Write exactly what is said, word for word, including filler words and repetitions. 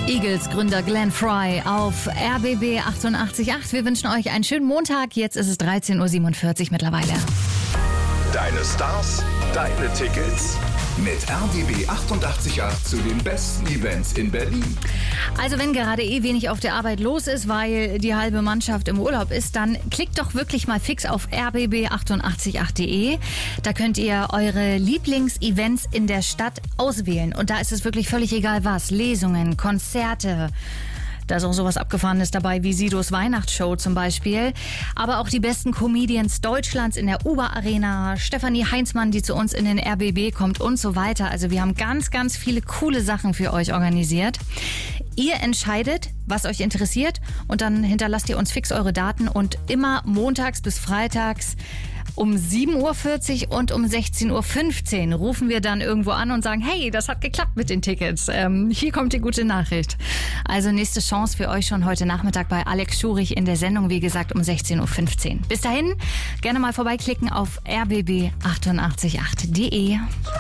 Eagles-Gründer Glenn Frey auf R B B achtundachtzig Komma acht. Wir wünschen euch einen schönen Montag. Jetzt ist es dreizehn Uhr siebenundvierzig mittlerweile. Deine Stars, deine Tickets. Mit R B B achtundachtzig Komma acht zu den besten Events in Berlin. Also wenn gerade eh wenig auf der Arbeit los ist, weil die halbe Mannschaft im Urlaub ist, dann klickt doch wirklich mal fix auf r b b achtundachtzig Komma acht punkt de. Da könnt ihr eure Lieblingsevents in der Stadt auswählen. Und da ist es wirklich völlig egal was. Lesungen, Konzerte. Da ist auch sowas Abgefahrenes dabei wie Sidos Weihnachtsshow zum Beispiel. Aber auch die besten Comedians Deutschlands in der Uber Arena, Stefanie Heinzmann, die zu uns in den R B B kommt und so weiter. Also wir haben ganz, ganz viele coole Sachen für euch organisiert. Ihr entscheidet, was euch interessiert und dann hinterlasst ihr uns fix eure Daten und immer montags bis freitags um sieben Uhr vierzig und um sechzehn Uhr fünfzehn rufen wir dann irgendwo an und sagen, hey, das hat geklappt mit den Tickets. Ähm, hier kommt die gute Nachricht. Also nächste Chance für euch schon heute Nachmittag bei Alex Schurich in der Sendung, wie gesagt, um sechzehn Uhr fünfzehn. Bis dahin, gerne mal vorbeiklicken auf r b b achtundachtzig Komma acht punkt de.